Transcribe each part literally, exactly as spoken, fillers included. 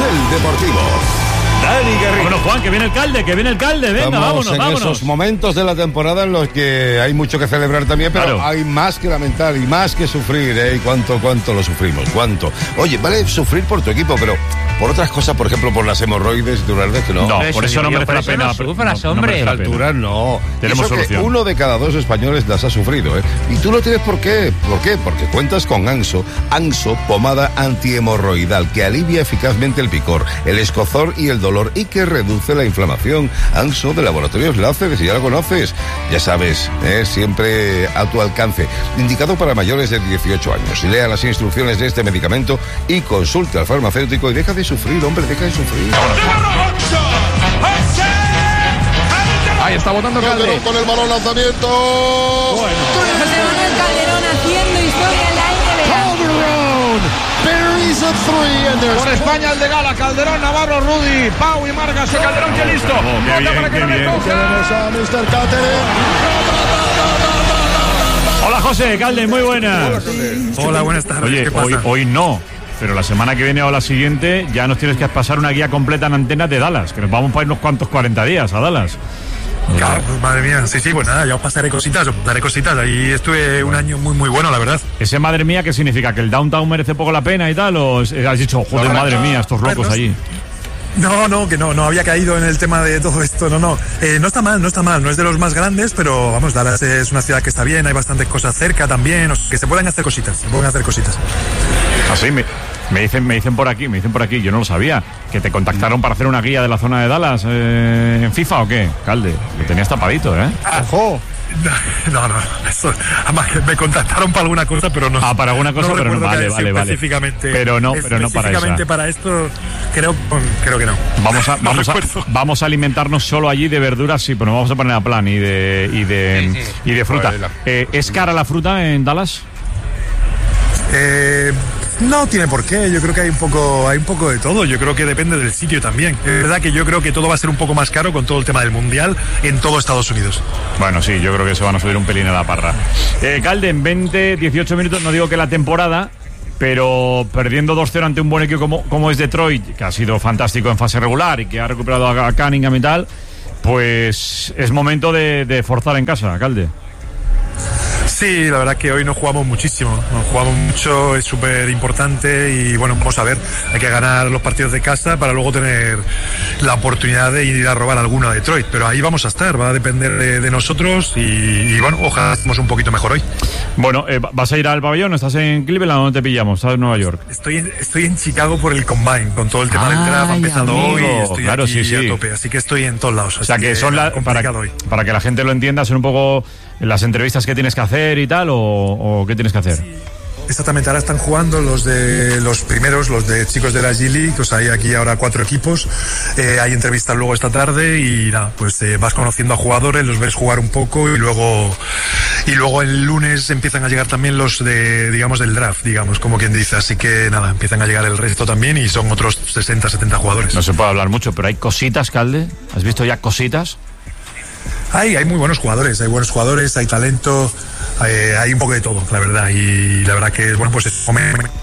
Carrusel Deportivo. Dani Garrido. Bueno, Juan, que viene el Calde, que viene el Calde, venga, Estamos vámonos, en vámonos. esos momentos de la temporada en los que hay mucho que celebrar también, pero Claro. hay más que lamentar y más que sufrir, ¿eh? Y cuánto, cuánto lo sufrimos, cuánto. Oye, vale sufrir por tu equipo, pero por otras cosas, por ejemplo, por las hemorroides y tu verdad que no. No, Eso, por eso no yo, merece por la eso pena. no sufras, no, no hombre. merece la pena. Altura no. Tenemos Eso que solución. uno de cada dos españoles las ha sufrido, ¿eh? Y tú no tienes por qué. ¿Por qué? Porque cuentas con Anso. Anso, pomada antihemorroidal, que alivia eficazmente el picor, el escozor y el dolor y que reduce la inflamación. Anso de Laboratorios Láser, si ya lo conoces. Ya sabes, ¿eh? Siempre a tu alcance. Indicado para mayores de dieciocho años. Lea las instrucciones de este medicamento y consulte al farmacéutico y deja de sufrir, hombre, deja de sufrir. Ahí está botando Calde. Con el balón lanzamiento. José Manuel Calderón haciendo historia en la N B A. Por España el de Gala, Calderón, Navarro, Rudy, Pau y Margas. Y Calderón, que listo. Oh, qué Bota bien, para que qué no le bien. coja. Hola, José, Calde, muy buenas. Hola, buenas tardes. Oye, ¿Qué pasa? hoy, hoy no, pero la semana que viene o la siguiente ya nos tienes que pasar una guía completa en antenas de Dallas, que nos vamos para ir unos cuantos cuarenta días a Dallas. Claro, pues, madre mía, sí, sí, pues nada, ya os pasaré cositas, os pasaré cositas. Ahí estuve un año muy, muy bueno, la verdad. Ese madre mía, ¿qué significa? ¿Que el downtown merece poco la pena y tal? ¿O has dicho, joder, No, madre no, mía, estos a ver, locos no- allí? No, no, que no, no había caído en el tema de todo esto, no, no. Eh, no está mal, no está mal, no es de los más grandes, pero vamos, Dallas es una ciudad que está bien, hay bastantes cosas cerca también, o sea, que se pueden hacer cositas, se pueden hacer cositas. Así me, me dicen, me dicen por aquí, me dicen por aquí, yo no lo sabía, que te contactaron para hacer una guía de la zona de Dallas eh, en FIFA o qué, Calde, lo tenías tapadito, ¿eh? ¡Ojo! No, no, eso, además que me contactaron para alguna cosa, pero no. Ah, para alguna cosa, pero no, recuerdo vale, que vale, vale. específicamente. Pero no, pero no para Específicamente esa. para esto, creo, creo que no. Vamos a, No vamos, a, recuerdo. vamos a alimentarnos solo allí de verduras, sí, pero nos vamos a poner a plan y de, y de, Sí, sí. y de fruta. Eh, ¿Es cara la fruta en Dallas? Eh, no tiene por qué, yo creo que hay un poco hay un poco de todo, yo creo que depende del sitio también. Es verdad que yo creo que todo va a ser un poco más caro con todo el tema del Mundial en todo Estados Unidos. Bueno, sí, yo creo que se van a subir un pelín a la parra. Eh, Calde, en veinte, dieciocho minutos, no digo que la temporada, pero perdiendo dos cero ante un buen equipo como, como es Detroit, que ha sido fantástico en fase regular y que ha recuperado a, a Cunningham y tal, pues es momento de, de forzar en casa, Calde. Sí, la verdad que hoy nos jugamos muchísimo, nos jugamos mucho, es súper importante y bueno, vamos a ver, hay que ganar los partidos de casa para luego tener la oportunidad de ir a robar alguno a Detroit, pero ahí vamos a estar, va a depender de, de nosotros y, y bueno, ojalá estemos un poquito mejor hoy. Bueno, eh, ¿vas a ir al pabellón? ¿Estás en Cleveland o no te pillamos? ¿Estás en Nueva York? Estoy en, estoy en Chicago por el Combine, con todo el tema del Ay, draft, ha empezado amigo, hoy y estoy claro, aquí sí, sí. a tope, así que estoy en todos lados. O sea, así que son la, para, complicado hoy. para que la gente lo entienda, son un poco las entrevistas que tienes que hacer y tal, o, o qué tienes que hacer. Exactamente, ahora están jugando los de los primeros, los de chicos de la G League, o sea, hay aquí ahora cuatro equipos, eh, hay entrevistas luego esta tarde y nada, pues eh, vas conociendo a jugadores, los ves jugar un poco y luego y luego el lunes empiezan a llegar también los de, digamos, del draft, digamos, como quien dice, así que nada, empiezan a llegar el resto también y son otros sesenta, setenta jugadores. No se puede hablar mucho, pero hay cositas, Calde. ¿Has visto ya cositas? Hay, hay muy buenos jugadores, hay buenos jugadores, hay talento, hay, hay un poco de todo, la verdad, y la verdad que, bueno, pues es...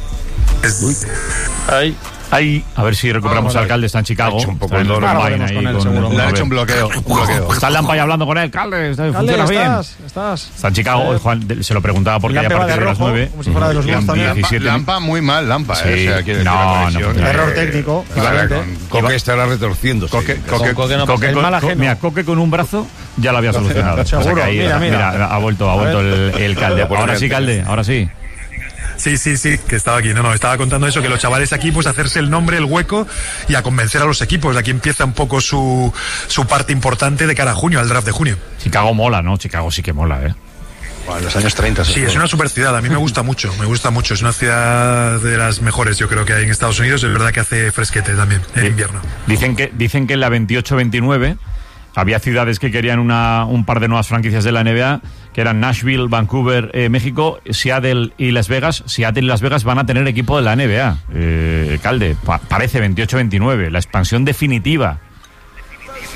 es Ahí. Ahí, a ver si recuperamos al Calde, está en Chicago. Ha hecho un poco Está en el el dolor. Combine Ahora ahí con él, con- seguro. Le a ha ver. hecho un bloqueo, un bloqueo. Está el Lampa ahí hablando con él, Calde, está- funciona bien. estás, estás. Está en Chicago, Juan, de- se lo preguntaba porque ya Lampa a va de partir de las rojo, nueve. como si fuera de los quedan Bulls también. diecisiete. Lampa muy mal, Lampa, Sí. eh, o sea, quiere decir, No, la no, conexión, no. eh, Error técnico, Vale, claramente. con- Coque estará retorciéndose. Coque, Coque, Coque no Coque el con, mal con- ajeno. mira, Coque con un brazo ya lo había solucionado. O sea que Seguro, ahí, mira, mira. ha vuelto, ha vuelto el, el Calde. Bueno, Ahora sí, Calde, ahora sí. Sí, sí, sí, que estaba aquí. No, no, estaba contando eso, que los chavales aquí, pues hacerse el nombre, el hueco y a convencer a los equipos. Aquí empieza un poco su, su parte importante de cara a junio, al draft de junio. Chicago mola, ¿no? Chicago sí que mola, ¿eh? Bueno, en los años treinta. Sí, es una super ciudad. A mí me gusta mucho, me gusta mucho. Es una ciudad de las mejores, yo creo, que hay en Estados Unidos. Es verdad que hace fresquete también, en Sí. invierno. Dicen que, dicen que en la veintiocho veintinueve había ciudades que querían una, un par de nuevas franquicias de la N B A, que eran Nashville, Vancouver, eh, México, Seattle y Las Vegas. Seattle y Las Vegas van a tener equipo de la N B A. Eh, Calde, pa- parece veintiocho veintinueve, la expansión definitiva.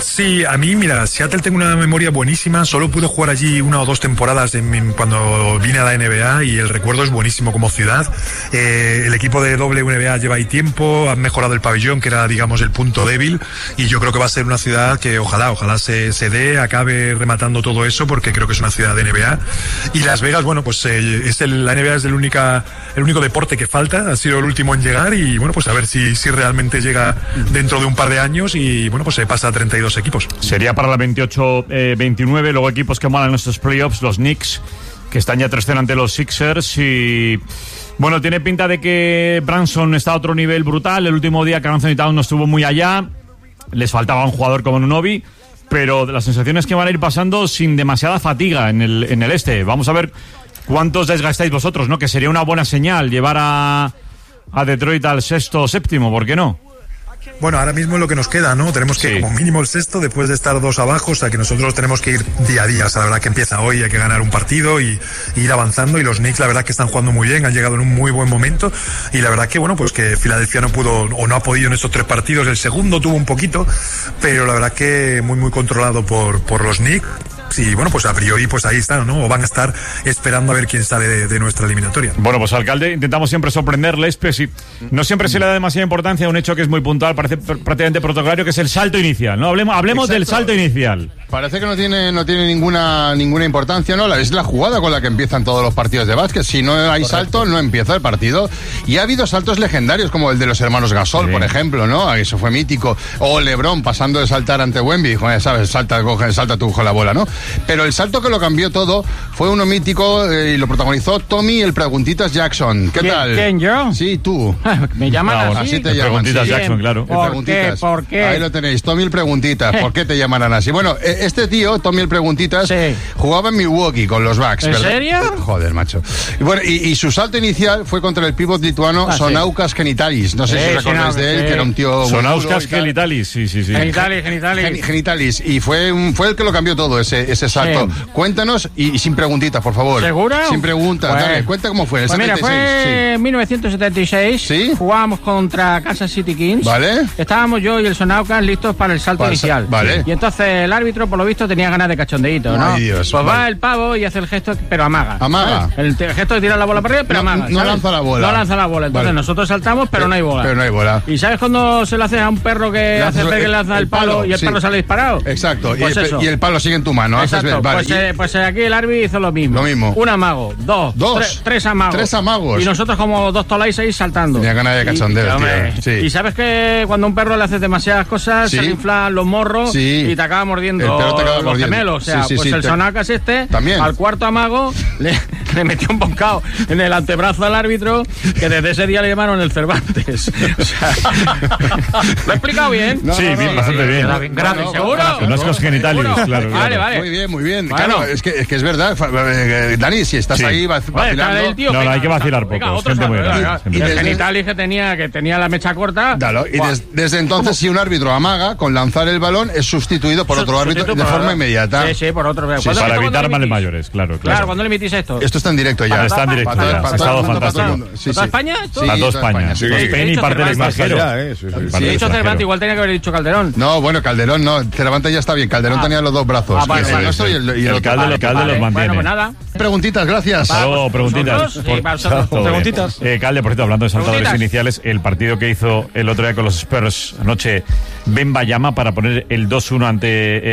Sí, a mí, mira, Seattle tengo una memoria buenísima. Solo pude jugar allí una o dos temporadas en, en, cuando vine a la N B A y el recuerdo es buenísimo como ciudad. Eh, el equipo de W N B A lleva ahí tiempo, han mejorado el pabellón, que era, digamos, el punto débil, y yo creo que va a ser una ciudad que ojalá, ojalá se, se dé, acabe rematando todo eso, porque creo que es una ciudad de N B A. Y Las Vegas, bueno, pues eh, es el, la N B A es el, única, el único deporte que falta, ha sido el último en llegar, y bueno, pues a ver si, si realmente llega dentro de un par de años y bueno, pues se pasa a treinta y dos equipos. Sería para la veintiocho veintinueve, eh, luego equipos que molan en estos playoffs, los Knicks, que están ya tres cero ante los Sixers, y bueno, tiene pinta de que Branson está a otro nivel brutal. El último día Karl Anthony Towns no estuvo muy allá, les faltaba un jugador como Nunobi, pero las sensaciones que van a ir pasando sin demasiada fatiga en el, en el este. Vamos a ver cuántos desgastáis vosotros, ¿no? Que sería una buena señal llevar a, a Detroit al sexto o séptimo, ¿por qué no? Bueno, ahora mismo es lo que nos queda, ¿no? Tenemos que, sí, como mínimo el sexto, después de estar dos abajo, o sea que nosotros tenemos que ir día a día. O sea, la verdad que empieza hoy, hay que ganar un partido y, y ir avanzando, y los Knicks la verdad que están jugando muy bien, han llegado en un muy buen momento, y la verdad que, bueno, pues que Filadelfia no pudo o no ha podido en estos tres partidos. El segundo tuvo un poquito, pero la verdad que muy muy controlado por, por los Knicks. Y bueno, pues a priori pues ahí están, ¿no? O van a estar esperando a ver quién sale de, de nuestra eliminatoria. Bueno, pues alcalde, intentamos siempre sorprenderles, pero si no siempre se le da demasiada importancia a un hecho que es muy puntual, parece prácticamente protocolario, que es el salto inicial, ¿no? Hablemos, hablemos del salto inicial. Parece que no tiene no tiene ninguna ninguna importancia, ¿no? Es la jugada con la que empiezan todos los partidos de básquet. Si no hay Correcto. salto, no empieza el partido. Y ha habido saltos legendarios, como el de los hermanos Gasol, sí, por ejemplo, ¿no? Eso fue mítico. O LeBron pasando de saltar ante Wemby, joder, sabes, salta, coge, salta tú con la bola, ¿no? Pero el salto que lo cambió todo fue uno mítico, eh, y lo protagonizó Tommy el Preguntitas Jackson. ¿Qué ¿Quién, tal? ¿Quién, yo? Sí, tú. ¿Me llaman no, así? Así te llaman. Preguntitas sí. Jackson, claro. ¿Por qué? ¿Por qué? Ahí lo tenéis, Tommy el Preguntitas. ¿Por qué te llamarán así? Bueno, este tío, Tommy el Preguntitas, sí, jugaba en Milwaukee con los Bucks. ¿En ¿verdad? serio? Joder, macho. Y bueno, y, y su salto inicial fue contra el pívot lituano ah, Sonaukas sí. Genitalis. No sé sí, si recordáis sí, no, de él, sí, que era un tío... Sonaukas Genitalis, sí, sí, sí. Genitalis, Genitalis. Gen, genitalis. Y fue, un, fue el que lo cambió todo, ese, ese salto. Sí. Cuéntanos, y, y sin preguntitas, por favor. ¿Seguro? Sin preguntas. Pues, dale, cuenta cómo fue. El pues mira, fue en sí. mil novecientos setenta y seis. ¿Sí? Jugábamos contra Kansas City Kings. Vale. Estábamos yo y el Sonaukas listos para el salto para inicial. Vale. Y entonces el árbitro, por lo visto, tenía ganas de cachondeíto, ¿no? Ay, Dios, pues vale. va el pavo y hace el gesto, pero amaga. Amaga. ¿Sabes? El, el gesto de tirar la bola para arriba, pero no, amaga. No ¿sabes? lanza la bola. No lanza la bola. Entonces vale. nosotros saltamos, pero, pero no hay bola. Pero no hay bola. ¿Y sabes cuando se le hace a un perro que hace ver que le lanza el, el palo, palo y el sí. perro sale disparado? Exacto. Pues y, el, y el palo sigue en tu mano. Exacto. Haces ver. Vale. Pues, y... eh, pues aquí el árbitro hizo lo mismo. Lo mismo. Un amago, dos, dos tres, tres amagos. Tres amagos. Y nosotros como dos tolais ahí saltando. Tenía ganas de cachondeo, tío. Sí. Y sabes que cuando a un perro le haces demasiadas cosas, sí. se le inflan los morros sí. y te acaba mordiendo el perro te acaba los mordiendo. gemelos. O sea, sí, sí, pues sí, el te... Sonaukas este, ¿También? al cuarto amago, le, le metió un bocado en el antebrazo al árbitro, que desde ese día le llamaron el Cervantes. O sea, ¿lo he explicado bien? No, sí, no, no, bien, bastante bien. No, bien grave, no, ¿seguro? No, no es con genitales, claro, claro. Vale, vale. Muy bien, muy bien. Bueno. Claro, es que, es que es verdad. Dani, si estás sí. ahí vacilando... Vale, tío, no, no, hay que vacilar poco. Venga, gente muy grande. Y el genitalis que tenía, que tenía la mecha corta... Dalo, y des, desde entonces, si un árbitro amaga, con lanzar el balón, es sustituido por otro árbitro de forma inmediata. Sí, sí, por otro. Sí, para evitar males mayores, claro, claro. Claro, ¿cuándo le emitís esto? Esto está en directo ya. Ah, está en directo ya. Ha estado fantástico. ¿Toda España? A dos España. Spain y parte del extranjero. Sí, dicho Cervantes, igual tenía que haber dicho Calderón. No, bueno, Calderón no. Cervantes ya está bien. Calderón tenía los dos brazos. Ah, vale, vale. Y el, y el, el calde, calde los mantiene. Bueno, pues nada. Preguntitas, gracias. Hasta luego, preguntitas. Preguntitas. Eh, Calde, por cierto, hablando de saltadores iniciales, el partido que hizo el otro día con los Spurs anoche, Wembanyama, para poner el dos uno ante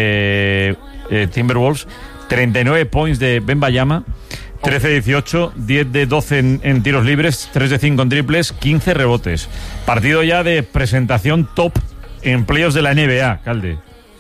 eh, eh, Timberwolves, treinta y nueve points de Wembanyama, trece de dieciocho, diez de doce en, en tiros libres, tres de cinco en triples, quince rebotes. Partido ya de presentación top en playoffs de la N B A, Calde.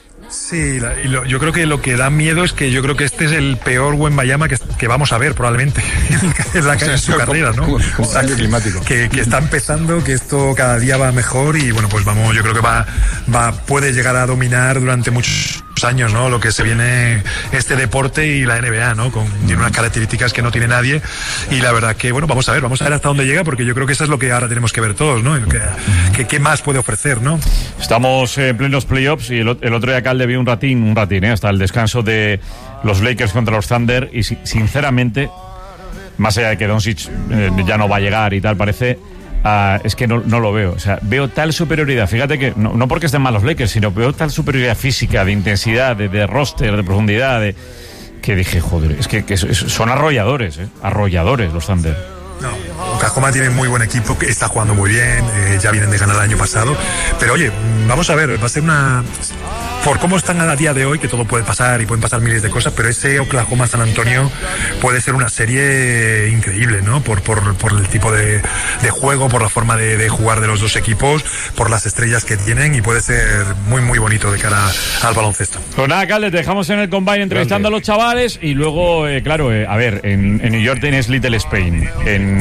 Sí, la, y lo, yo creo que lo que da miedo es que yo creo que este es el peor Wembanyama que, que vamos a ver probablemente en, la, en su carrera, ¿no? Como, como cambio climático. Que, que está empezando, que esto cada día va mejor y bueno, pues vamos, yo creo que va, va puede llegar a dominar durante muchos años, ¿no? Lo que se viene este deporte y la N B A, ¿no? Con, tiene unas características que no tiene nadie y la verdad que, bueno, vamos a ver, vamos a ver hasta dónde llega porque yo creo que eso es lo que ahora tenemos que ver todos, ¿no? ¿Qué, qué, qué más puede ofrecer, ¿no? Estamos en plenos playoffs y el, el otro día, Calde, vi un ratín, un ratín, ¿eh? Hasta el descanso de los Lakers contra los Thunder y sinceramente, más allá de que Doncic eh, ya no va a llegar y tal, parece, Uh, es que no, no lo veo. O sea, veo tal superioridad. Fíjate que, no, no porque estén mal los Lakers, sino veo tal superioridad física, de intensidad, de, de roster, de profundidad, de, que dije, joder, es que, que son arrolladores, ¿eh? Arrolladores los Thunder. No, Oklahoma tiene muy buen equipo, que está jugando muy bien, eh, ya vienen de ganar el año pasado. Pero oye, vamos a ver, va a ser una... Por cómo están a día de hoy, que todo puede pasar y pueden pasar miles de cosas, pero ese Oklahoma-San Antonio puede ser una serie increíble, ¿no? Por, por, por el tipo de, de juego, por la forma de, de jugar de los dos equipos, por las estrellas que tienen, y puede ser muy, muy bonito de cara al baloncesto. Pues nada, Calde, te dejamos en el Combine entrevistando Grande. a los chavales y luego, eh, claro, eh, a ver, en, en New York tienes Little Spain,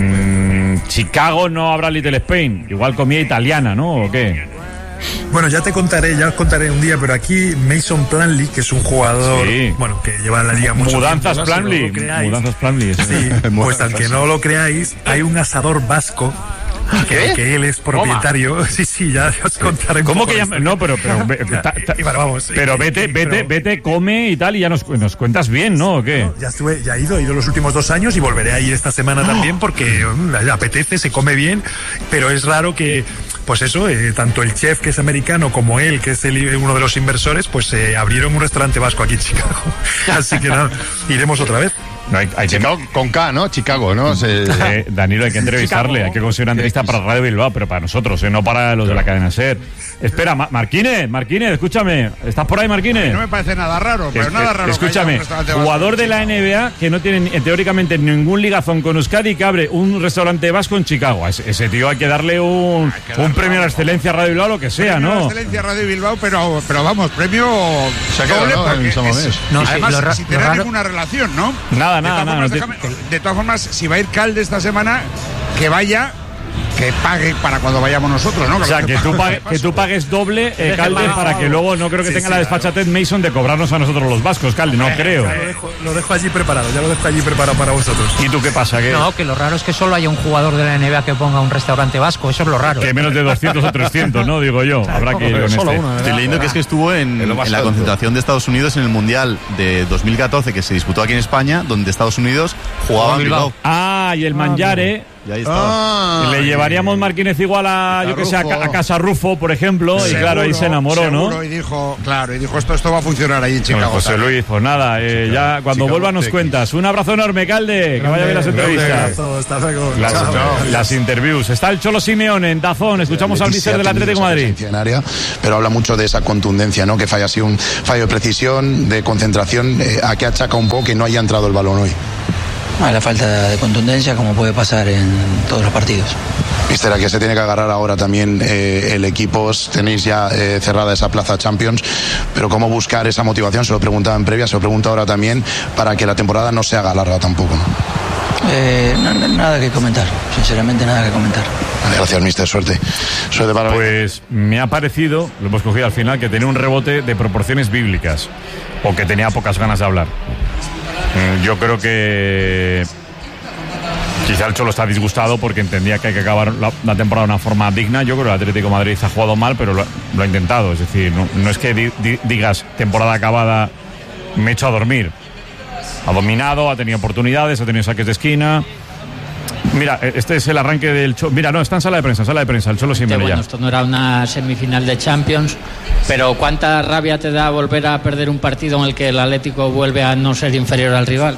en Chicago no habrá Little Spain, igual comida italiana, ¿no? ¿O qué? Bueno, ya te contaré, ya os contaré un día, pero aquí Mason Plumlee, que es un jugador, sí. bueno, que lleva en la liga mucho Mudanzas tiempo, Plumlee, no Mudanzas Plumlee. Sí, sí pues aunque no lo creáis, hay un asador vasco. Que, que él es propietario. Toma. Sí, sí, ya os contaré. ¿Cómo que llama? No, pero pero, ta, ta, y bueno, vamos, pero sí, vete, sí, vete, pero... vete, come y tal, y ya nos, nos cuentas bien, ¿no? ¿O qué? Ya estuve, ya he ido, he ido los últimos dos años y volveré a ir esta semana oh. también porque um, apetece, se come bien, pero es raro que, pues eso, eh, tanto el chef que es americano como él, que es el, uno de los inversores, pues eh, abrieron un restaurante vasco aquí en Chicago. Así que nada, iremos otra vez. No, hay, hay Chicago, que... con K, ¿no? Chicago, ¿no? Se... Eh, Danilo, hay que entrevistarle, Chicago. Hay que conseguir una entrevista para Radio Bilbao, pero para nosotros, ¿eh? No para los de la cadena SER. Espera, Ma- Marquínez, Marquínez, escúchame. ¿Estás por ahí, Marquínez? No me parece nada raro, pero es, nada raro. Escúchame, jugador de la N B A que no tiene eh, teóricamente ningún ligazón con Euskadi, que abre un restaurante vasco en Chicago. A ese, ese tío hay que darle un, que darle un premio a la excelencia a Radio Bilbao, lo que sea, premio ¿no? A la excelencia a Radio Bilbao, pero, pero vamos, premio doble, ¿no? porque es, no, además, sí, lo, sin tener raro... ninguna relación, ¿no? Nada, nada, nada. Déjame, de todas formas, si va a ir Calde esta semana, que vaya, que pague para cuando vayamos nosotros, ¿no? Que o sea, que tú, pague, que tú pagues doble, eh, Calde, para que luego no creo que sí, tenga sí, la desfachatez claro. Mason de cobrarnos a nosotros los vascos, Calde, no eh, creo. Lo dejo, lo dejo allí preparado, ya lo dejo allí preparado para vosotros. ¿Y tú qué pasa? ¿Qué? No, que lo raro es que solo haya un jugador de la N B A que ponga un restaurante vasco, eso es lo raro. Que menos de doscientos o trescientos, ¿no? Digo yo, claro, habrá que ir con solo este. Uno, Estoy leyendo que es que estuvo en, en, en la concentración de Estados Unidos en el Mundial de dos mil catorce que se disputó aquí en España, donde Estados Unidos jugaba en Bilbao. Ah, y el Mangiare... Y ahí estaba. Ah, le llevaríamos Marquínez igual a, yo que sé, a, a Casa Rufo, por ejemplo, seguro, y claro, ahí se enamoró, seguro, ¿no? Y dijo, claro, y dijo, esto, esto va a funcionar ahí en Chicago. Bueno, José Luis, pues nada, eh, sí, claro. ya cuando Chicago vuelva nos X. cuentas. Un abrazo enorme, Calde, que vaya bien las entrevistas. Las, las interviews. Está el Cholo Simeone en Dazón, escuchamos al míster del Atlético de Madrid. Pero habla mucho de esa contundencia, ¿no? Que falla así un fallo de precisión, de concentración, eh, a que achaca un poco que no haya entrado el balón hoy. A la falta de contundencia, como puede pasar en todos los partidos. Mister, ¿a qué se tiene que agarrar ahora también eh, el equipo? Tenéis ya eh, cerrada esa plaza Champions, pero ¿cómo buscar esa motivación? Se lo preguntaba en previa, se lo pregunto ahora también, para que la temporada no se haga larga tampoco, ¿no? Eh, no, nada que comentar, sinceramente nada que comentar. Gracias, mister, suerte. Suerte para Pues me ha parecido, lo hemos cogido al final, que tenía un rebote de proporciones bíblicas, o que tenía pocas ganas de hablar. Yo creo que quizá el Cholo está disgustado porque entendía que hay que acabar la, la temporada de una forma digna. Yo creo que el Atlético de Madrid ha jugado mal, pero lo, lo ha intentado. Es decir, no, no es que di, di, digas temporada acabada, me echo a dormir. Ha dominado, ha tenido oportunidades, ha tenido saques de esquina. Mira, este es el arranque del Cholo. Mira, no, está en sala de prensa, sala de prensa, el Cholo Simeone bueno, ya. Esto no era una semifinal de Champions, pero ¿cuánta rabia te da volver a perder un partido en el que el Atlético vuelve a no ser inferior al rival?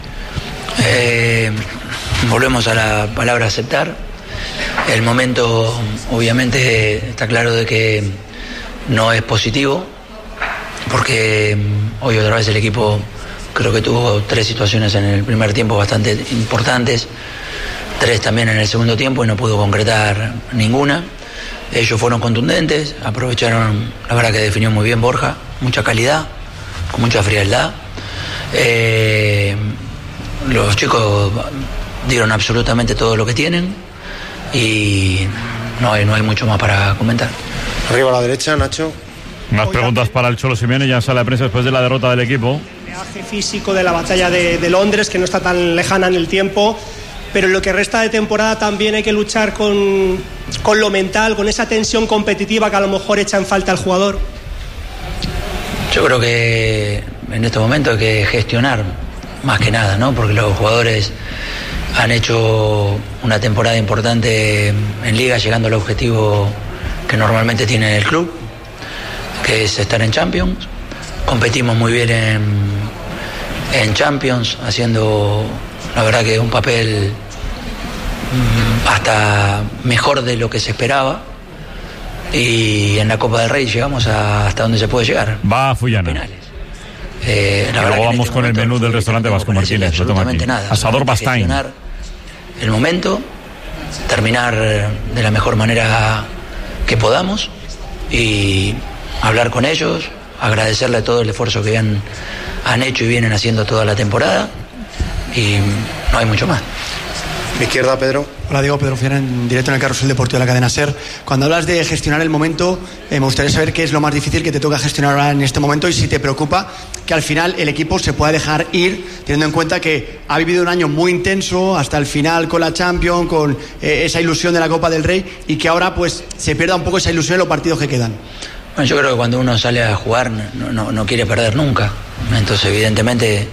Eh, volvemos a la palabra aceptar. El momento, obviamente, está claro de que no es positivo, porque hoy otra vez el equipo creo que tuvo tres situaciones en el primer tiempo bastante importantes, tres también en el segundo tiempo y no pudo concretar ninguna. Ellos fueron contundentes, aprovecharon, la verdad que definió muy bien Borja, mucha calidad, con mucha frialdad. Eh, los chicos dieron absolutamente todo lo que tienen y no hay, no hay mucho más para comentar. Arriba a la derecha, Nacho. Más preguntas para el Cholo Simeone ya en sala de prensa después de la derrota del equipo. El viaje físico de la batalla de, de Londres, que no está tan lejana en el tiempo, pero en lo que resta de temporada también hay que luchar con, con lo mental, con esa tensión competitiva que a lo mejor echa en falta al jugador. Yo creo que en este momento hay que gestionar más que nada, ¿no? Porque los jugadores han hecho una temporada importante en Liga, llegando al objetivo que normalmente tiene el club, que es estar en Champions. Competimos muy bien en, en Champions, haciendo la verdad que un papel hasta mejor de lo que se esperaba, y en la Copa del Rey llegamos a, hasta donde se puede llegar. Va a Fullana. Eh, y luego vamos este con el menú del restaurante Vasco Martínez. Absolutamente nada. Asador Bastain. El momento, terminar de la mejor manera que podamos y hablar con ellos, agradecerle todo el esfuerzo que han, han hecho y vienen haciendo toda la temporada, y no hay mucho más. Mi izquierda, Pedro. Hola, Diego, Pedro Fiera, en directo en el Carrusel Deportivo de la cadena SER. Cuando hablas de gestionar el momento, eh, me gustaría saber qué es lo más difícil que te toca gestionar ahora en este momento, y si te preocupa que al final el equipo se pueda dejar ir, teniendo en cuenta que ha vivido un año muy intenso hasta el final con la Champions, con eh, esa ilusión de la Copa del Rey, y que ahora pues se pierda un poco esa ilusión en los partidos que quedan. Bueno, yo creo que cuando uno sale a jugar no, no, no quiere perder nunca. Entonces, evidentemente,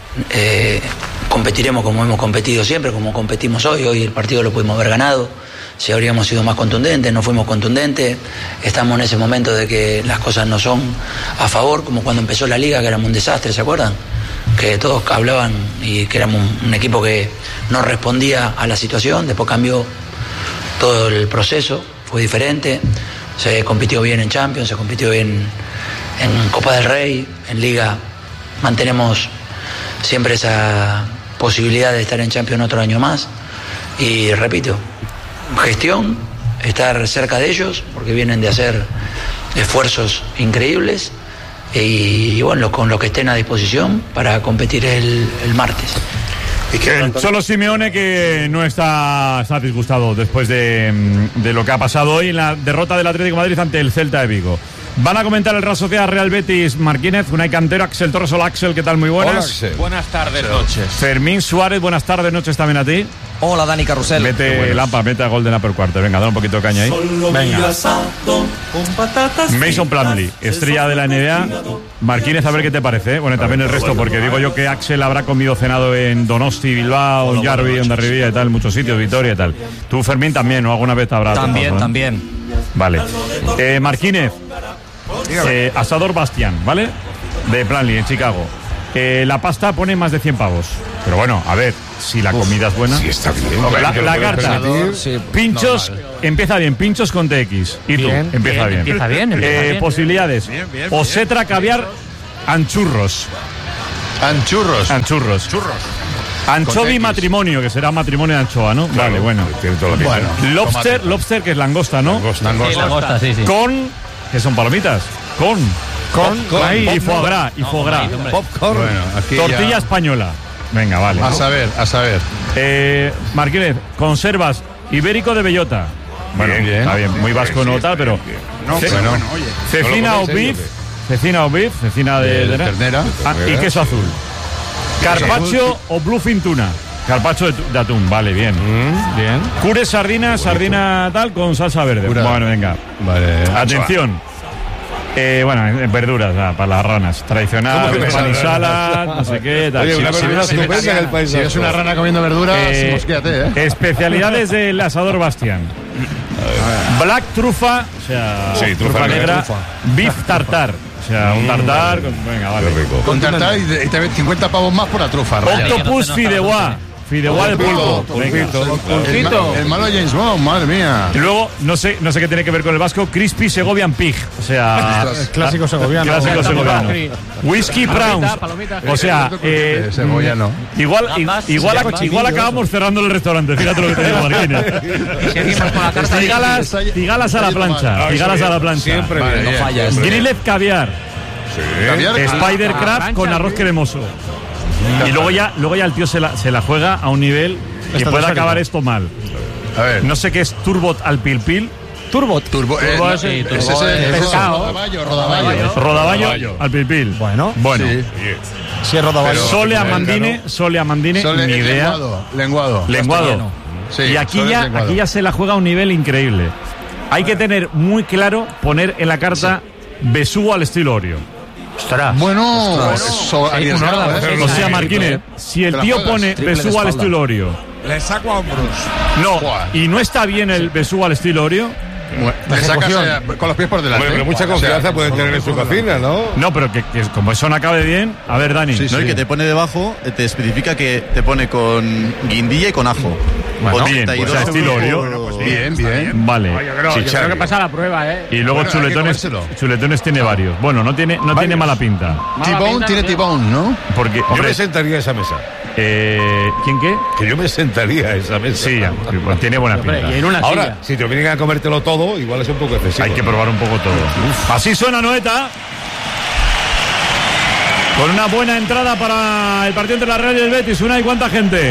eh, competiremos como hemos competido siempre, como competimos hoy. Hoy el partido lo pudimos haber ganado, si habríamos sido más contundentes, no fuimos contundentes. Estamos en ese momento de que las cosas no son a favor, como cuando empezó la Liga, que éramos un desastre, ¿se acuerdan? Que todos hablaban y que éramos un, un equipo que no respondía a la situación. Después cambió todo el proceso, fue diferente. Se compitió bien en Champions, se compitió bien en Copa del Rey, en Liga mantenemos siempre esa posibilidad de estar en Champions otro año más. Y repito, gestión, estar cerca de ellos, porque vienen de hacer esfuerzos increíbles, y, y bueno, con lo que estén a disposición para competir el, el martes. El Cholo Simeone, que no está, está disgustado después de, de lo que ha pasado hoy en la derrota del Atlético de Madrid ante el Celta de Vigo. Van a comentar el Real Sociedad Real Betis Marquínez, Unai Cantero, Axel Torres. Hola, Axel, ¿qué tal? Muy buenas. Hola, buenas tardes, noches. Fermín Suárez, buenas tardes, noches también a ti. Hola, Dani Carrusel. Mete Lampa, mete a gol de Upper Cuarto. Venga, dale un poquito de caña ahí. Venga. Mason Plumlee, estrella de la N B A. Marquínez, a ver qué te parece, ¿eh? Bueno, también el resto, porque digo yo que Axel habrá comido cenado en Donosti, Bilbao, en Jarvi, en Darribía y tal, muchos sitios, Vitoria y tal. Tú, Fermín, también, ¿no? ¿Alguna vez te habrá También, tocado, ¿no? también. Vale. Eh, Marquínez, eh, Asador Bastián, ¿vale? De Plumlee, en Chicago. Eh, la pasta pone más de cien pavos. Pero bueno, a ver, si la comida es buena. Sí, está bien. La, la carta, sí. pinchos, No, vale. empieza bien, pinchos con T X. Y tú, Bien, empieza bien, bien. empieza bien, empieza Eh, bien. Posibilidades. Bien, bien, Osetra, caviar, anchurros. Anchurros. Anchurros. Churros. Anchovy Con X. matrimonio, que será matrimonio de anchoa, ¿no? Claro, vale, bueno. tiene todo lo que Bueno. Lobster, tomate. lobster, que es langosta, ¿no? Langosta. Sí, langosta, sí, sí. Con, que son palomitas. Con. Con. Con. Ahí, y Pop, foie gras, y foie gras. Popcorn. Bueno, aquí Tortilla ya- española. Venga, vale. A saber, a saber. Eh, Marquínez, conservas ibérico de bellota. Bueno, Bien, bien. está bien, muy vasco no tal, pero No, Ce- bueno, bueno, oye. cecina ¿No lo o coméis, beef, ello, cecina o beef, cecina de, De de- ternera. Ah, y queso azul. Carpaccio o bluefin tuna. Carpaccio de, tu- de atún, vale, bien. Bien. Cure sardina, sardina tal con salsa verde. Cura. Bueno, venga. Vale. Atención. Eh, bueno, en verduras, ah, para las ranas. Tradicional, ¿Cómo que pan y para las salad, no sé qué. Tal. Oye, una Sí, verdura sí, sí, estupenda en el País Si eres Vasco. una rana comiendo verduras, Eh, mosquéate, ¿eh? Especialidades del asador Bastián. Black trufa, o sea, Sí, trufa negra. negra. Trufa. Beef tartar, o sea, un tartar. Con, venga, vale. Qué rico. Con tartar y, de- y te ven cincuenta pavos más por la trufa. Raya. Octopus fideuá, fideuá de pulpo. Venga. El, ma- el malo de James Bond, madre mía. Y luego, no sé, no sé qué tiene que ver con el vasco, Crispy Segovian Pig, o sea, Clásico segoviano. clásico segoviano. Sí. Whisky Browns, palomita. o sea, eh, Eh, segoviano. igual, Gambas, igual, gambas, igual acabamos cerrando el restaurante, fíjate lo que te digo, Marquínez. Seguimos con la carta. Cigalas, cigalas a la plancha, cigalas a la plancha. Siempre Vale, bien. no bien. fallas. Siempre bien. Grilled caviar, Caviar, Spider a la Crab plancha, con arroz sí. cremoso. Y luego ya, luego ya el tío se la, se la juega a un nivel que puede acabar esto mal. A ver. No sé qué es turbot al pil pil. Turbot. Turbo, eh, Turbo no, ese, ese turbo es el es pescado. Rodaballo, rodaballo. Rodaballo al pil pil. Bueno. Bueno. Sí. Sí, es rodaballo. Sole a Mandine, Sole a Mandine, Sole- ni idea. Lenguado. Lenguado. Lenguado. Sí, Y aquí sole ya, lenguado. aquí ya se la juega a un nivel increíble. Hay que tener muy claro poner en la carta besugo al estilo Oreo. Bueno, eso arriesgado, ¿eh? O sea, Marquínez, si el Te la tío juegas. pone Triple de besugo al espalda. estilo Oreo Le saco a hombros. No, y no está bien el besú al estilo Orio. Le sacas eh, con los pies por delante. Bueno, pero mucha confianza puede tener en su cocina, ¿no? No, pero que, que como eso no acabe bien. A ver, Dani. Sí, no, sí. Y que te pone debajo, te especifica que te pone con guindilla y con ajo. Bueno, bien, pues a estilo Orio. Bueno, pues bien, bien. bien. Vale. Yo creo, yo creo que pasa la prueba, ¿eh? Y luego Bueno, chuletones, chuletones tiene varios. Bueno, no tiene, no tiene mala pinta. T-Bone tiene T-Bone, ¿no? Porque, Yo hombre, me sentaría a esa mesa. Eh, ¿Quién qué? Que yo me sentaría a esa mesa. Sí, pues tiene buena pinta. Hombre, y en una Ahora, silla. si te obligan a comértelo todo, igual es un poco excesivo. Hay que probar un poco todo. Uf. Así suena Noeta. Con una buena entrada para el partido entre la Real y el Betis. Una y cuánta gente.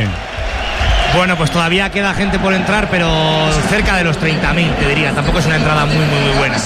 Bueno, pues todavía queda gente por entrar, pero cerca de los treinta mil, te diría. Tampoco es una entrada muy, muy, muy buena.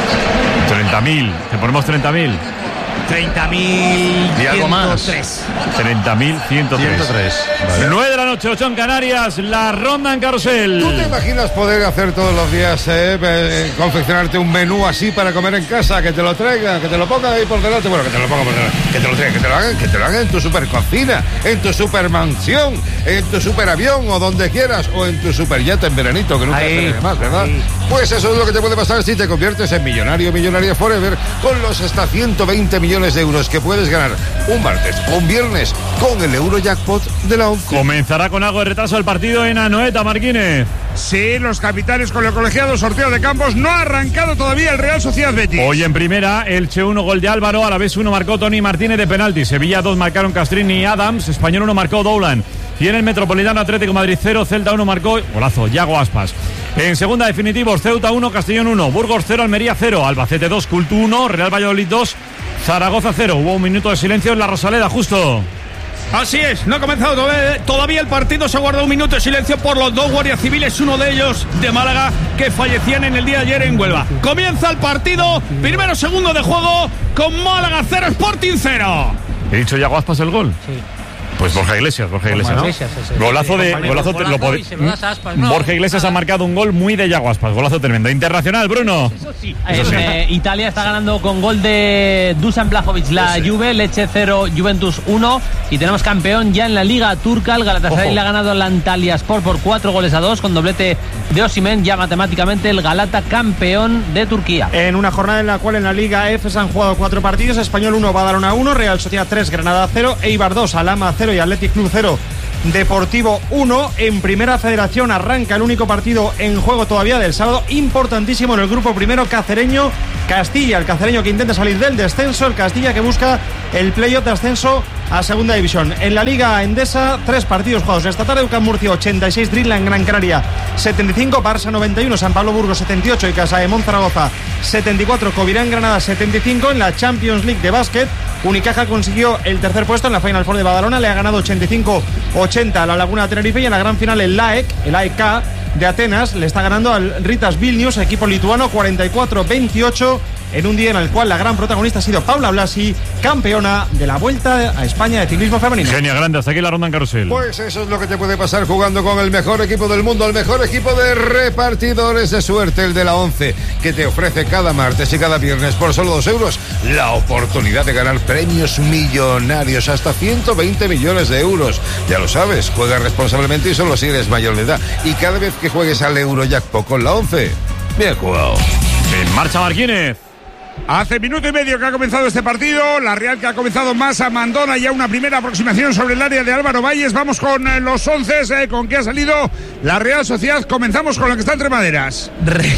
treinta mil. ¿Te ponemos treinta mil? treinta mil Y algo más. treinta mil ciento tres. Vale. nueve de la noche, ocho en Canarias. La ronda en Carrusel. ¿Tú te imaginas poder hacer todos los días, eh, eh, confeccionarte un menú así para comer en casa, que te lo traigan, que te lo pongan ahí por delante? Bueno, que te lo pongan por delante, que te lo traigan, que te lo hagan, que te lo hagan en tu supercocina, en tu supermansión, en tu superavión o donde quieras, o en tu superyate en veranito, que nunca Ahí, te más, ¿verdad? ahí. Pues eso es lo que te puede pasar si te conviertes en millonario, millonaria forever, con los hasta ciento veinte millones de euros que puedes ganar un martes o un viernes con el Eurojackpot de la ONCE. Comenzará con algo de retraso el partido en Anoeta, Marquínez. Sí, los capitanes con el colegiado, sorteo de campos. No ha arrancado todavía el Real Sociedad Betis. Hoy en primera, Elche uno, gol de Álvaro. A la vez uno marcó Tony Martínez de penalti. Sevilla dos marcaron Castrini y Adams. Español uno marcó Doulan. Y en el Metropolitano Atlético Madrid cero, Celta uno marcó, golazo, Yago Aspas. En segunda, definitivos, Ceuta uno, Castellón uno, Burgos cero, Almería cero, Albacete dos, Cultu uno, Real Valladolid dos, Zaragoza cero. Hubo un minuto de silencio en la Rosaleda, justo. Así es, no ha comenzado todavía, todavía el partido, se guarda un minuto de silencio por los dos guardias civiles, uno de ellos de Málaga, que fallecían en el día de ayer en Huelva. Comienza el partido, primero segundo de juego, con Málaga cero, Sporting cero. ¿He dicho Yago Aspas el gol? Sí. Pues Borja Iglesias, Borja Iglesias, ¿no? Iglesias, ese, golazo ese, de... ese, Golazo, golazo lo pode- y se lo das a Aspas, no, Borja Iglesias nada. ha marcado un gol muy de Yago Aspas, golazo tremendo. Internacional, Bruno. Eso sí. Eso sí. Eh, Italia está ganando con gol de Dusan Blajovic la Juve, Lecce cero, Juventus uno, y tenemos campeón ya en la Liga Turca. El Galatasaray Ojo. le ha ganado al Antalyaspor por cuatro goles a dos con doblete de Osimhen, ya matemáticamente el Galata campeón de Turquía. En una jornada en la cual en la Liga F se han jugado cuatro partidos: Español uno, Badalona uno, Real Sociedad tres, Granada cero, Eibar dos, Alhama cero y Athletic Club cero, Deportivo uno. En Primera Federación arranca el único partido en juego todavía del sábado, importantísimo en el grupo primero, Cacereño Castilla, el cacereño que intenta salir del descenso, el Castilla que busca el playoff de ascenso a segunda división. En la Liga Endesa, tres partidos jugados esta tarde: UCAM Murcia ochenta y seis, Dreamland Gran Canaria setenta y cinco, Barça noventa y uno, San Pablo Burgos setenta y ocho y Casa de Monzaragoza setenta y cuatro, Covirán Granada setenta y cinco. En la Champions League de básquet, Unicaja consiguió el tercer puesto en la Final Four de Badalona, le ha ganado ochenta y cinco ochenta a la Laguna de Tenerife, y en la gran final el L A E C, el A E K de Atenas, le está ganando al Ritas Vilnius, equipo lituano, cuarenta y cuatro veintiocho, en un día en el cual la gran protagonista ha sido Paula Blasi, campeona de la Vuelta a España de ciclismo femenino. Genia grande, hasta aquí la ronda en Carrusel. Pues eso es lo que te puede pasar jugando con el mejor equipo del mundo, el mejor equipo de repartidores de suerte, el de la ONCE, que te ofrece cada martes y cada viernes por solo dos euros la oportunidad de ganar premios millonarios, hasta ciento veinte millones de euros. Ya lo sabes, juega responsablemente y solo si eres mayor de edad. Y cada vez que juegues al Eurojackpot con la ONCE, bien jugado. En marcha, Marquínez. Hace minuto y medio que ha comenzado este partido, la Real que ha comenzado más abandona ya una primera aproximación sobre el área de Álvaro Valles. Vamos con eh, los once, eh, con que ha salido la Real Sociedad. Comenzamos con lo que está entre maderas. Re-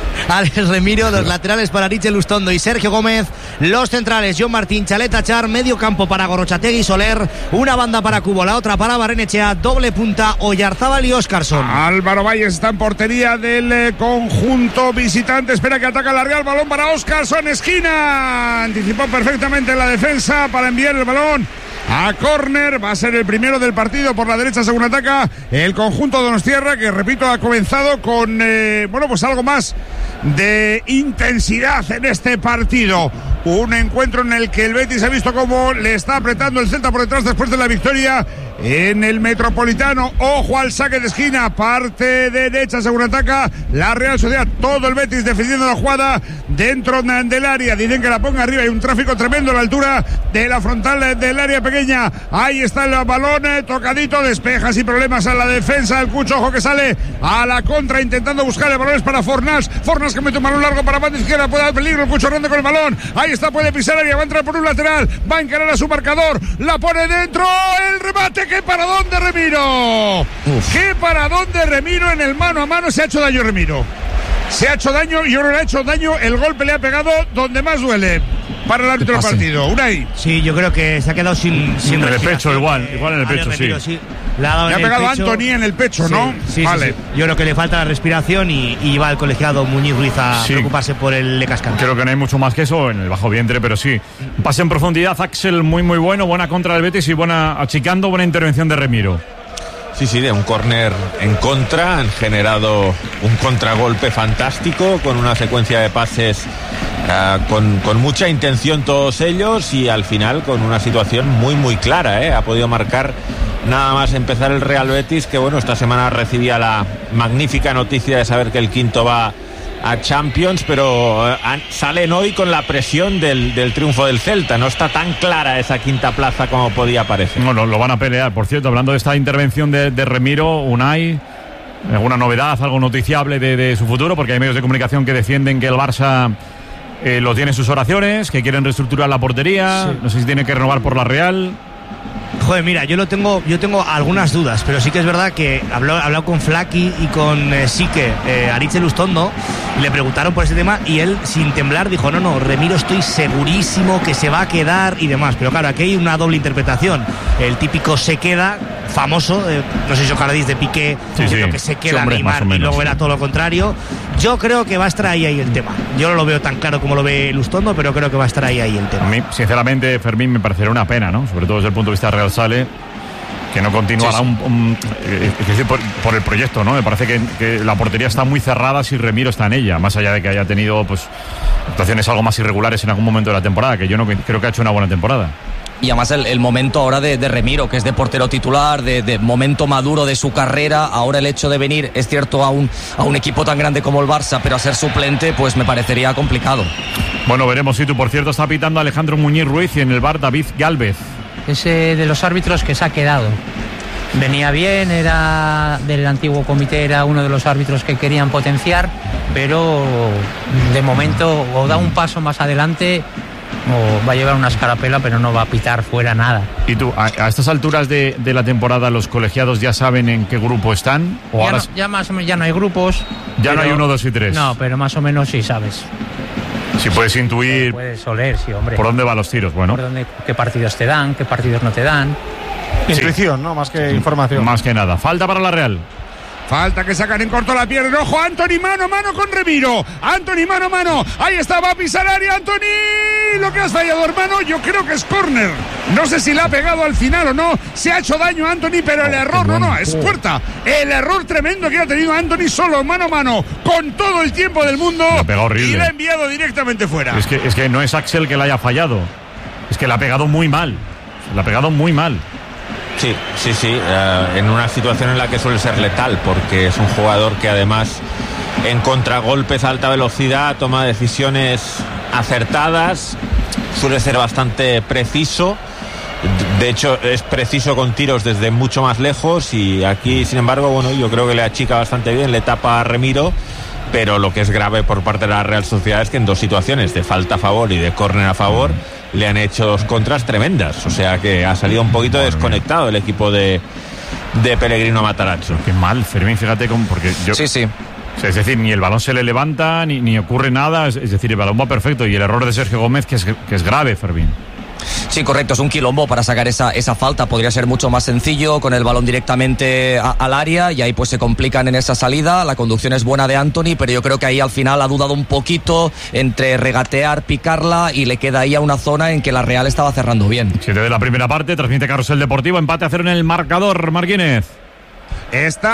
Alex Remiro, los laterales para Richel Lustondo y Sergio Gómez, los centrales John Martín, Chaleta Char, medio campo para Gorrochategui y Soler, una banda para Cubo, la otra para Barrenechea, doble punta Oyarzábal y Óscarson. Álvaro Valles está en portería del eh, conjunto visitante, espera que ataca la Real, balón para Óscarson, esquina, anticipó perfectamente la defensa para enviar el balón a córner. Va a ser el primero del partido por la derecha según ataca el conjunto donostiarra, que repito ha comenzado con eh, bueno pues algo más de intensidad en este partido. Un encuentro en el que el Betis ha visto cómo le está apretando el Celta por detrás después de la victoria en el Metropolitano. Ojo al saque de esquina, parte derecha según ataca la Real Sociedad. Todo el Betis defendiendo la jugada dentro del área. Dicen que la ponga arriba, hay un tráfico tremendo a la altura de la frontal del área pequeña. Ahí está el balón eh, tocadito, despeja sin problemas a la defensa del Cucho. Ojo que sale a la contra intentando buscar el balón, es para Fornás. Fornás que mete un balón largo para banda izquierda, puede dar peligro el Cucho Hernández con el balón. Ahí está, puede pisar área, va a entrar por un lateral, va a encarar a su marcador, la pone dentro, el remate. ¡Qué paradón de Remiro! Uf. ¡Qué paradón de Remiro en el mano a mano! Se ha hecho daño Remiro. Se ha hecho daño y ahora le ha hecho daño. El golpe le ha pegado donde más duele para el árbitro del partido. Unai. Sí, yo creo que se ha quedado sin, sin en el pecho igual, igual en el pecho, Remiro, sí. sí. Le ha, le ha pegado a Antony en el pecho, sí, ¿no? Sí, vale. Sí, sí. Yo creo que le falta la respiración y, y va el colegiado Muñiz Ruiz a sí. preocuparse por el Lecascante. Creo que no hay mucho más que eso en el bajo vientre, pero sí. Pase en profundidad, Axel, muy muy bueno, buena contra del Betis y buena achicando, buena intervención de Remiro. Sí, sí, de un córner en contra, han generado un contragolpe fantástico con una secuencia de pases uh, con, con mucha intención todos ellos y al final con una situación muy muy clara, ¿eh? Ha podido marcar nada más empezar el Real Betis, que bueno, esta semana recibía la magnífica noticia de saber que el quinto va a Champions, pero uh, salen hoy con la presión del, del triunfo del Celta. No está tan clara esa quinta plaza como podía parecer. No, lo, lo van a pelear. Por cierto, hablando de esta intervención de, de Remiro, Unai, ¿alguna novedad, algo noticiable de, de su futuro? Porque hay medios de comunicación que defienden que el Barça eh, lo tiene en sus oraciones, que quieren reestructurar la portería, sí. No sé si tiene que renovar por la Real. Joder, mira, yo lo tengo, yo tengo algunas dudas, pero sí que es verdad que habló, hablado con Flaki y con eh, Sique, eh, Aritz Lustondo, le preguntaron por ese tema y él, sin temblar, dijo, no, no, Remiro estoy segurísimo que se va a quedar y demás. Pero claro, aquí hay una doble interpretación. El típico se queda, famoso, eh, no sé si os acordáis de Piqué, sí, diciendo sí. que se queda sí, hombre, Neymar menos, y luego era todo lo contrario. Yo creo que va a estar ahí, ahí el tema. Yo no lo veo tan claro como lo ve Lustondo, pero creo que va a estar ahí, ahí el tema. A mí, sinceramente, Fermín, me parecería una pena, ¿no? Sobre todo desde el punto de vista Real Sale, que no continuará sí, sí. Un, un, eh, es decir, por, por el proyecto, ¿no? Me parece que, que la portería está muy cerrada si Remiro está en ella, más allá de que haya tenido pues actuaciones algo más irregulares en algún momento de la temporada, que yo no creo que ha hecho una buena temporada. Y además el, el momento ahora de, de Remiro, que es de portero titular, de, de momento maduro de su carrera, ahora el hecho de venir, es cierto, a un, a un equipo tan grande como el Barça, pero a ser suplente, pues me parecería complicado. Bueno, veremos si tú, por cierto, está pitando Alejandro Muñiz Ruiz y en el bar David Gálvez. Ese de los árbitros que se ha quedado. Venía bien, era del antiguo comité, era uno de los árbitros que querían potenciar, pero de momento o da un paso más adelante o va a llevar una escarapela, pero no va a pitar fuera nada. ¿Y tú, a, a estas alturas de, de la temporada, los colegiados ya saben en qué grupo están? ¿O ya, ahora... no, ya más o menos ya no hay grupos. Ya pero, no hay uno, dos y tres. No, pero más o menos sí sabes. Si puedes intuir. Puedes oler, sí, hombre. ¿Por dónde van los tiros? Bueno. Por dónde, qué partidos te dan, qué partidos no te dan. Intuición, sí. ¿no? Más que información. Más que nada. Falta para la Real. Falta que sacan en corto la pierna. Ojo, Antony mano a mano con Remiro. Antony mano a mano. Ahí está, va a pisar área. Antony, lo que has fallado, hermano. Yo creo que es córner. No sé si le ha pegado al final o no. Se ha hecho daño a Antony, pero el error, no, no, es puerta. El error tremendo que ha tenido Antony solo mano a mano con todo el tiempo del mundo. Le ha pegado horrible. Y le ha enviado directamente fuera. Es que, es que no es Axel que le haya fallado. Es que le ha pegado muy mal. Le ha pegado muy mal. Sí, sí, sí, uh, en una situación en la que suele ser letal, porque es un jugador que además en contragolpes a alta velocidad toma decisiones acertadas, suele ser bastante preciso, de hecho es preciso con tiros desde mucho más lejos y aquí, sin embargo, bueno, yo creo que le achica bastante bien, le tapa a Remiro, pero lo que es grave por parte de la Real Sociedad es que en dos situaciones de falta a favor y de córner a favor le han hecho dos contras tremendas, o sea que ha salido un poquito desconectado el equipo de, de Pellegrino Matarazzo. Qué mal, Fermín, fíjate cómo, porque yo... Sí, sí. Es decir, ni el balón se le levanta, ni, ni ocurre nada, es, es decir, el balón va perfecto y el error de Sergio Gómez que es, que es grave, Fermín. Sí, correcto, es un quilombo para sacar esa, esa falta, podría ser mucho más sencillo con el balón directamente a, al área y ahí pues se complican en esa salida, la conducción es buena de Antony, pero yo creo que ahí al final ha dudado un poquito entre regatear, picarla y le queda ahí a una zona en que la Real estaba cerrando bien. Siete de la primera parte, transmite Carrusel Deportivo, empate a cero en el marcador, Marquínez. Está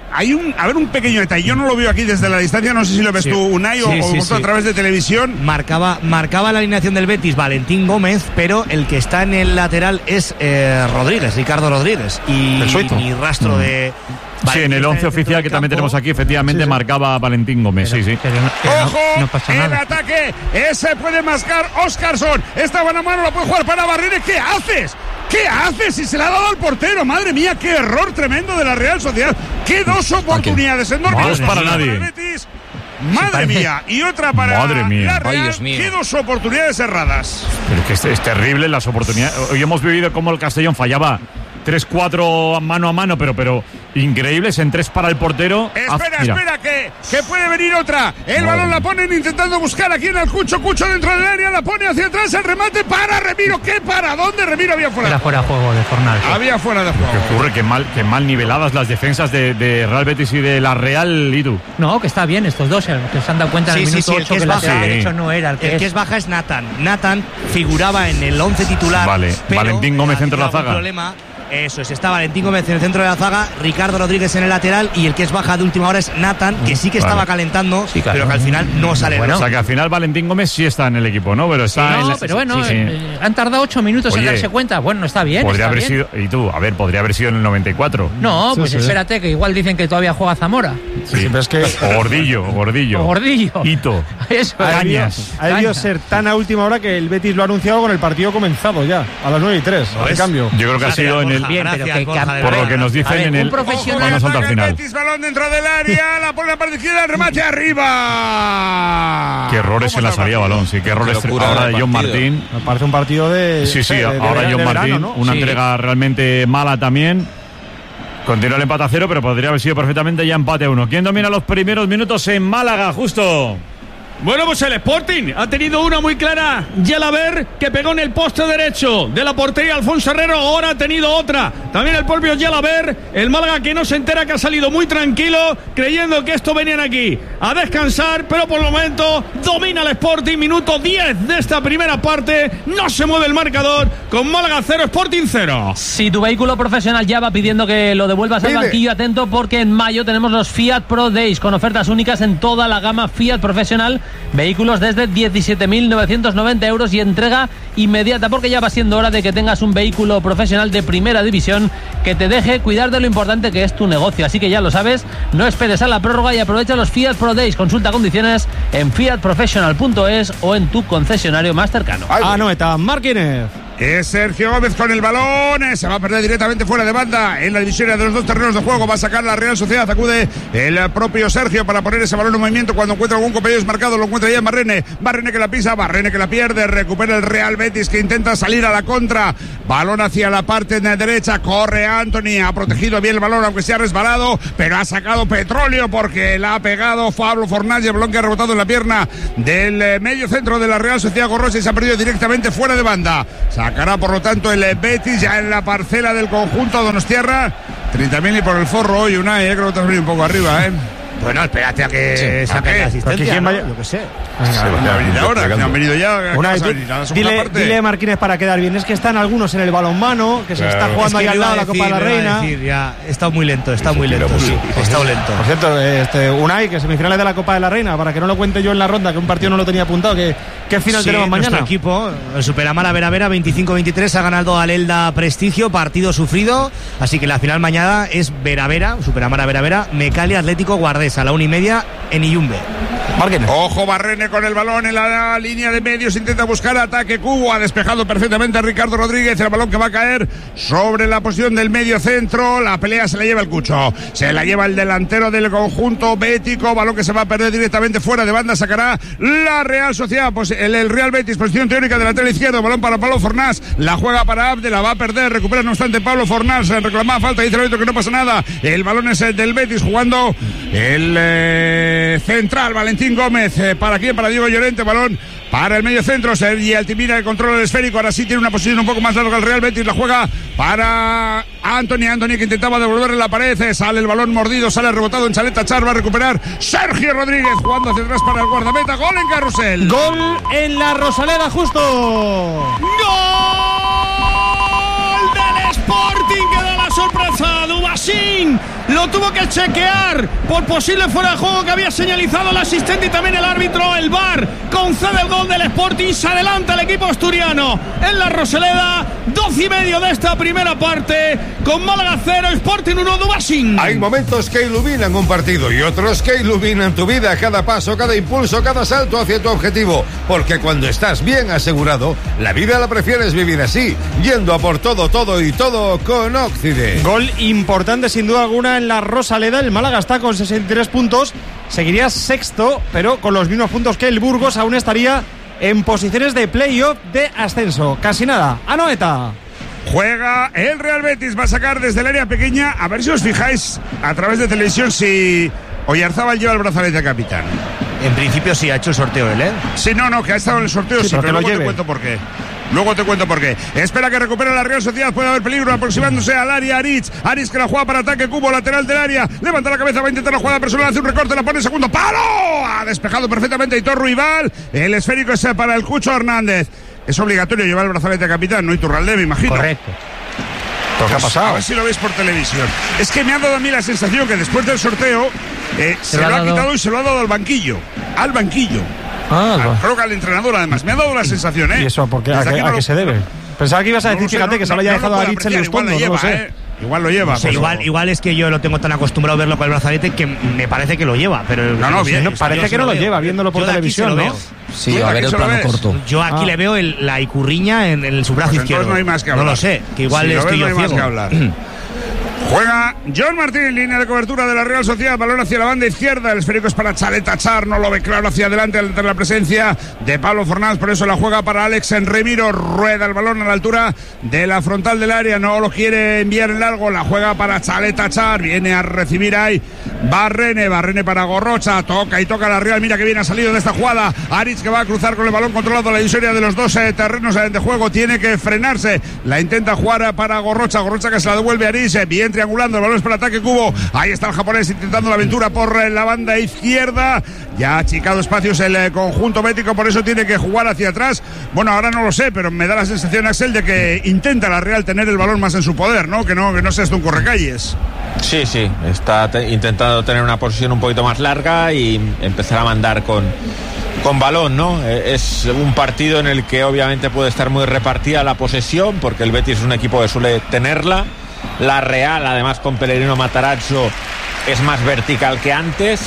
hay un, a ver, un pequeño detalle. Yo no lo veo aquí desde la distancia, no sé si lo ves sí. tú, Unai, sí, o, sí, o sí. a través de televisión. Marcaba, marcaba la alineación del Betis Valentín Gómez, pero el que está en el lateral es eh, Rodríguez, Ricardo Rodríguez. Y, y rastro mm. de... Sí, en el once oficial que también tenemos aquí, efectivamente, sí, sí. marcaba Valentín Gómez. Pero, sí, sí. Pero no, pero ¡ojo! No, no pasa nada. El ataque, ese puede mascar Óscarson. Esta buena mano la puede jugar para Barrene. ¿Qué haces? ¿Qué haces? Si se la ha dado al portero. Madre mía, qué error tremendo de la Real Sociedad. Qué dos oportunidades enormes. No para nadie. Madre mía, y otra para Madre mía. la Real. Ay, Dios mío. Qué dos oportunidades erradas. Pero es que es, es terrible las oportunidades. Hoy hemos vivido cómo el Castellón fallaba tres cuatro mano a mano, pero pero increíbles en tres para el portero. Espera, ah, espera, que, que puede venir otra. El Madre balón la ponen intentando buscar aquí en el Cucho. Cucho dentro del área, la pone hacia atrás, el remate para Remiro. ¿Qué para? ¿Dónde Remiro había fuera? Era fuera de juego de Fornal. Sí. Había fuera de juego. ¿Qué ocurre? Que mal, que mal niveladas las defensas de, de Real Betis y de la Real, Idu. No, que está bien estos dos, que se han dado cuenta sí, en el sí, minuto sí, ocho que el lateral sí. derecho no era el que, el es. que es baja es Nathan. Nathan figuraba en el once titular. Vale, Valentín Gómez centro de la zaga. Problema. Eso es, está Valentín Gómez en el centro de la zaga, Ricardo Rodríguez en el lateral y el que es baja de última hora es Nathan, que sí que vale. estaba calentando, sí, claro. pero que al final no sale. Bueno, o sea que al final Valentín Gómez sí está en el equipo, ¿no? Pero está sí, no, en la... pero bueno, sí, sí. Eh, han tardado ocho minutos Oye, en darse cuenta. Bueno, está bien. Podría está haber bien. sido, y tú, a ver, podría haber sido en el noventa y cuatro. No, pues sí, espérate, sí. que igual dicen que todavía juega Zamora. Sí, pero es que... O Gordillo, Gordillo. O Gordillo. Hito. Eso. Cañas. Ha debido ser tan a última hora que el Betis lo ha anunciado con el partido comenzado ya, a las nueve y tres, al cambio. Yo creo que ha sido en el... Bien, pero que por lo que nos dicen ver, en el profesional cuando al final. Betis, balón dentro del área, la pone la parte izquierda, el remate arriba. Qué errores en la salida de balón, sí, qué errores ahora de John Martín. Me parece un partido de Sí, sí, de, de, ahora de, John de Martín, verano, ¿no? una sí. entrega realmente mala también. Continúa el empate a cero, pero podría haber sido perfectamente ya empate a uno. ¿Quién domina los primeros minutos en Málaga, justo? Bueno, pues el Sporting ha tenido una muy clara. Yelaber, que pegó en el poste derecho de la portería Alfonso Herrero. Ahora ha tenido otra. También el propio Yelaber. El Málaga que no se entera, que ha salido muy tranquilo, creyendo que esto venían aquí a descansar. Pero por el momento domina el Sporting. Minuto diez de esta primera parte. No se mueve el marcador. Con Málaga cero, Sporting cero. Si tu vehículo profesional ya va pidiendo que lo devuelvas al banquillo, atento, porque en mayo tenemos los Fiat Pro Days con ofertas únicas en toda la gama Fiat profesional. Vehículos desde diecisiete mil novecientos noventa euros y entrega inmediata, porque ya va siendo hora de que tengas un vehículo profesional de primera división que te deje cuidar de lo importante que es tu negocio. Así que ya lo sabes, no esperes a la prórroga y aprovecha los Fiat Pro Days. Consulta condiciones en fiat professional punto es o en tu concesionario más cercano. Ah, no, está Márquez. Es Sergio Gómez con el balón, se va a perder directamente fuera de banda en la división de los dos terrenos de juego. Va a sacar la Real Sociedad, acude el propio Sergio para poner ese balón en movimiento. Cuando encuentra algún compañero desmarcado, lo encuentra ya Barrene. Barrene que la pisa, Barrene que la pierde, recupera el Real Betis que intenta salir a la contra. Balón hacia la parte de derecha, corre Anthony, ha protegido bien el balón aunque se ha resbalado, pero ha sacado petróleo porque la ha pegado Pablo Fornal y el balón que ha rebotado en la pierna del medio centro de la Real Sociedad Gorrosa y se ha perdido directamente fuera de banda. Sacará por lo tanto el Betis ya en la parcela del conjunto donostiarra. treinta mil y por el forro hoy, Unai, eh, creo que te has venido un poco arriba, ¿eh? Bueno, espérate a que sí, saque la asistencia. ¿Quién vaya? Yo qué sé. Se han venido ahora, que han venido ya. Una, dile, dile Marquínez para quedar bien. Es que están algunos en el balonmano, que claro. se está jugando es que ahí al lado la Copa de la Reina. Decir, ya, está muy lento, está muy lento. Sí, está muy lento. Por cierto, este, Unai, que semifinales de la Copa de la Reina, para que no lo cuente yo en la ronda, que un partido no lo tenía apuntado, que ¿qué final sí, tenemos mañana? Nuestro equipo, el Superamara Vera Vera, veinticinco veintitrés, ha ganado al Elda Prestigio, partido sufrido. Así que la final mañana es Vera Vera, Superamara Vera Vera, Mecali Atlético Guardés, a la una y media en Iyumbe. Márquez. Ojo, Barrene con el balón en la línea de medios, intenta buscar ataque. Cubo ha despejado perfectamente a Ricardo Rodríguez, el balón que va a caer sobre la posición del medio centro. La pelea se la lleva el Cucho, se la lleva el delantero del conjunto bético, balón que se va a perder directamente fuera de banda. Sacará la Real Sociedad, pues el, el Real Betis, posición teórica de lateral izquierdo, balón para Pablo Fornás, la juega para Abde, la va a perder, recupera no obstante Pablo Fornás, reclama falta, dice el árbitro que no pasa nada. El balón es el del Betis, jugando el eh, central Valentín Gómez, eh, ¿para quién? Para Diego Llorente, balón para el medio centro, Sergi Altimira, el control del esférico, ahora sí tiene una posición un poco más larga el Real Betis, la juega para Anthony, Anthony que intentaba devolverle la pared, sale el balón mordido, sale rebotado en Chaleta Char, va a recuperar Sergio Rodríguez, jugando hacia atrás para el guardameta, gol en Carrusel. Gol en la Rosaleda, justo. ¡Gol del Sporting que da la sorpresa! Dubasín lo tuvo que chequear por posible fuera de juego que había señalizado el asistente y también el árbitro. El V A R concede el gol del Sporting, se adelanta el equipo asturiano en la Rosaleda. Doce y medio de esta primera parte, con Málaga cero, Sporting uno, Dubasín. Hay momentos que iluminan un partido y otros que iluminan tu vida, cada paso, cada impulso, cada salto hacia tu objetivo, porque cuando estás bien asegurado, la vida la prefieres vivir así, yendo a por todo, todo y todo con Occident. Gol importante sin duda alguna en la Rosaleda. El Málaga está con sesenta y tres puntos, seguiría sexto, pero con los mismos puntos que el Burgos aún estaría en posiciones de playoff de ascenso. Casi nada. Anoeta. Juega el Real Betis, va a sacar desde el área pequeña. A ver si os fijáis a través de televisión si Oyarzábal lleva el brazalete de capitán. En principio sí ha hecho el sorteo él, ¿eh? Sí, no, no, que ha estado en el sorteo, sí, sí, pero luego te cuento por qué. Luego te cuento por qué. Espera que recupere la Real Sociedad. Puede haber peligro aproximándose al área. Aritz. Aritz que la juega para ataque. Cubo lateral del área. Levanta la cabeza. Va a intentar la jugada personal. Hace un recorte. La pone en segundo. ¡Palo! Ha despejado perfectamente Hitor Ruibal. El esférico es para el Cucho Hernández. Es obligatorio llevar el brazalete de capitán, ¿no? Iturralde, me imagino. Correcto. Pues, ¿qué ha pasado? A ver si lo veis por televisión. Es que me ha dado a mí la sensación que después del sorteo eh, se, se lo ha dado... quitado y se lo ha dado al banquillo. Al banquillo. Ah, ah, creo que al entrenador además. Me ha dado la sensación, ¿eh? ¿Y eso por qué? ¿A, qué, a qué se debe? Pensaba que ibas a decir, no sé, fíjate, no, que se lo haya no, dejado no a Aritz en el fondo, no lo sé. Eh. Igual lo lleva. No sé, pero... igual, igual es que yo lo tengo tan acostumbrado a verlo con el brazalete que me parece que lo lleva, pero no, no, bien, no parece que no lo veo. lleva viéndolo por televisión, ¿no? Sí, a ver el plano corto. Yo aquí ah. le veo el, la icurriña en, en su brazo pues izquierdo. No hay más que hablar. No lo sé, que igual si estoy ves, yo no hay ciego. Más que hablar. Juega John Martín, línea de cobertura de la Real Sociedad, balón hacia la banda izquierda, el esférico es para Chaleta Char, no lo ve claro hacia adelante ante la presencia de Pablo Fornals, por eso la juega para Alex en Remiro, rueda el balón a la altura de la frontal del área, no lo quiere enviar en largo, la juega para Chaleta Char, viene a recibir ahí Barrene, Barrene para Gorrocha, toca y toca la Real, mira que bien ha salido de esta jugada, Aritz que va a cruzar con el balón controlado, la divisoria de los dos eh, terrenos de juego, tiene que frenarse, la intenta jugar para Gorrocha, Gorrocha que se la devuelve a Aritz, eh, bien triangulando, el balón es para ataque Cubo, ahí está el japonés intentando la aventura por la banda izquierda, ya ha achicado espacios el conjunto bético, por eso tiene que jugar hacia atrás, bueno ahora no lo sé, pero me da la sensación Axel de que intenta la Real tener el balón más en su poder, ¿no? Que no, que no sea esto un correcalles. Sí, sí, está te- intentando tener una posición un poquito más larga y empezar a mandar con con balón, ¿no? Es un partido en el que obviamente puede estar muy repartida la posesión, porque el Betis es un equipo que suele tenerla. La Real, además con Pellegrino Matarazzo, es más vertical que antes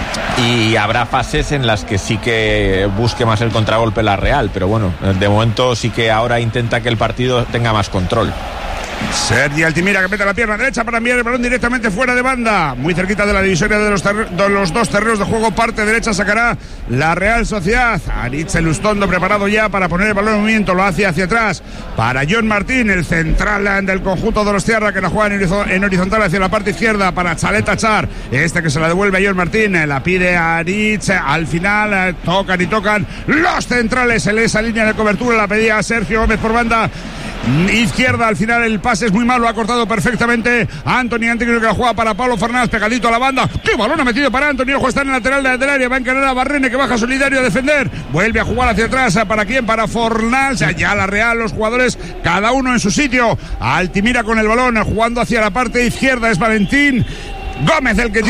y habrá fases en las que sí que busque más el contragolpe la Real, pero bueno, de momento sí que ahora intenta que el partido tenga más control. Sergi Altimira que mete la pierna derecha para enviar el balón directamente fuera de banda, muy cerquita de la divisoria de los, ter- de los dos terrenos de juego, parte derecha sacará la Real Sociedad. Aritz Elustondo preparado ya para poner el balón en movimiento, lo hace hacia atrás para John Martín, el central del conjunto de los Tierra que la juega en, horizo- en horizontal hacia la parte izquierda para Chaleta Char, este que se la devuelve a John Martín, la pide a Aritz, al final tocan y tocan los centrales en esa línea de cobertura, la pedía a Sergio Gómez por banda izquierda, al final el pase es muy malo, ha cortado perfectamente a Anthony Antonio que la juega para Pablo Fernández, pegadito a la banda, qué balón ha metido para Anthony, ojo, está en el lateral del área, va a encarar a Barrene que baja solidario a defender, vuelve a jugar hacia atrás, ¿para quién? Para Fornals, ya la Real, los jugadores cada uno en su sitio, Altimira con el balón, jugando hacia la parte izquierda es Valentín Gómez el que tiene